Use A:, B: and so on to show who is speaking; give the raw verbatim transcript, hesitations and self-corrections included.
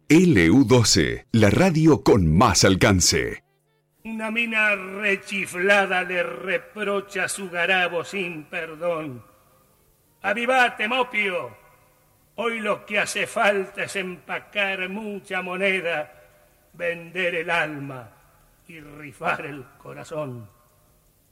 A: L U doce, la radio con más alcance.
B: Una mina rechiflada le reprocha su garabo sin perdón. ¡Avivate, Mopio! Hoy lo que hace falta es empacar mucha moneda, vender el alma y rifar el corazón.